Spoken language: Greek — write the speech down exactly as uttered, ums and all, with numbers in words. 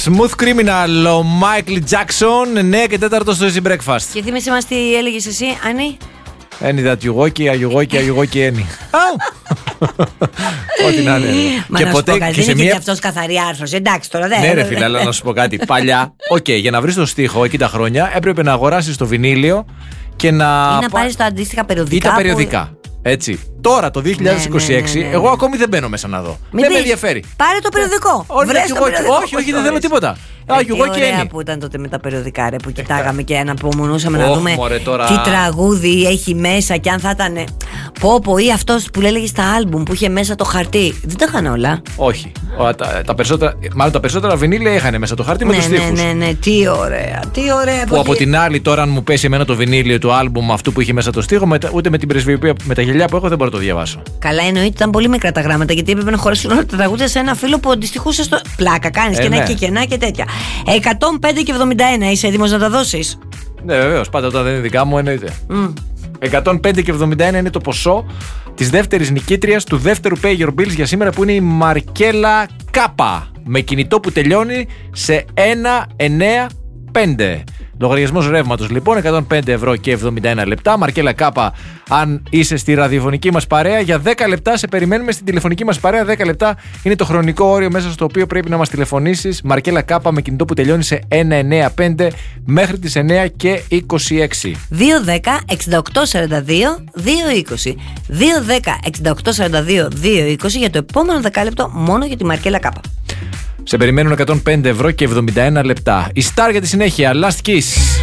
Smooth Criminal, ο Michael Jackson, εννέα και τέταρτο στο Easy Breakfast. Και θύμισε μας τι έλεγες εσύ, Άννη. Any that you walkie, you walkie, you walkie any. Ό,τι να είναι. Μα και να ποτέ, σου πω κάτι, δεν είναι και αυτός καθαρή άρθρωση. Εντάξει τώρα δεν. Ναι ρε φίλε, αλλά να σου πω κάτι. Παλιά, οκ, okay, για να βρεις το στίχο εκεί τα χρόνια έπρεπε να αγοράσεις το βινίλιο και να... Ή να πάρεις τα αντίστοιχα περιοδικά. Ή τα περιοδικά. Που... Έτσι. Τώρα το δύο χιλιάδες είκοσι έξι, ναι, ναι, ναι, ναι. εγώ ακόμη δεν μπαίνω μέσα να δω. Μην δεν δεις. Με ενδιαφέρει. Πάρε το περιοδικό. Βρες το περιοδικό. Όχι, όχι, δεν θέλω τίποτα. Ε, τι ωραία που ήταν τότε με τα περιοδικά, ρε, που κοιτάγαμε και αναπομονούσαμε να δούμε τι τραγούδι έχει μέσα και αν θα ήταν. Πω πω, ή αυτός που έλεγε στα άλμπουμ που είχε μέσα το χαρτί. Δεν τα είχαν όλα. Όχι. Τα, τα περισσότερα, μάλλον τα περισσότερα βινίλια είχαν μέσα το χαρτί, ναι, με τους στίχους. Ναι, ναι, ναι, τι ωραία, τι ωραία. Που από την άλλη, τώρα, αν μου πέσει εμένα το βινίλιο του άλμπουμ αυτού που είχε μέσα το στίχο, με, ούτε με την πρεσβειοποίηση, με τα γελιά που έχω, δεν μπορώ να το διαβάσω. Καλά, εννοείται ήταν πολύ μικρά τα γράμματα, γιατί έπρεπε να χωρέσουν όλα τα τραγούδια σε ένα φύλλο που αντιστοιχούσε στο. Πλάκα, κάνει ε, και ένα ναι. και κενά και τέτοια. εκατόν πέντε και εβδομήντα ένα, είσαι έτοιμος να τα δώσεις? Ναι, βεβαίως, πάντα όταν δεν είναι δικά μου, εννοείται. Mm. εκατόν πέντε και εβδομήντα ένα είναι το ποσό της δεύτερης νικήτριας του δεύτερου Pay Your Bills για σήμερα, που είναι η Μαρκέλα Κάπα, με κινητό που τελειώνει σε ένα εννέα πέντε. Λογαριασμός ρεύματος λοιπόν εκατόν πέντε ευρώ και εβδομήντα ένα λεπτά. Μαρκέλα Κάπα, αν είσαι στη ραδιοφωνική μας παρέα, για δέκα λεπτά σε περιμένουμε στην τηλεφωνική μας παρέα. δέκα λεπτά είναι το χρονικό όριο μέσα στο οποίο πρέπει να μας τηλεφωνήσεις. Μαρκέλα Κάπα με κινητό που τελειώνει σε ένα εννέα πέντε μέχρι τις εννέα και είκοσι έξι. δύο δέκα εξήντα οκτώ σαράντα δύο δύο είκοσι. δύο δέκα εξήντα οκτώ σαράντα δύο δύο είκοσι για το επόμενο δεκάλεπτο μόνο για τη Μαρκέλα Κάπα. Σε περιμένουν εκατόν πέντε ευρώ και εβδομήντα ένα λεπτά. Η Star για τη συνέχεια. Last Kiss.